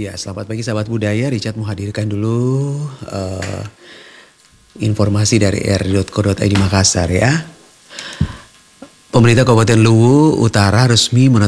Ya, selamat pagi sahabat budaya. Richard mau hadirkan dulu informasi dari r.co.id Makassar ya. Pemerintah Kabupaten Luwu Utara resmi menetapkan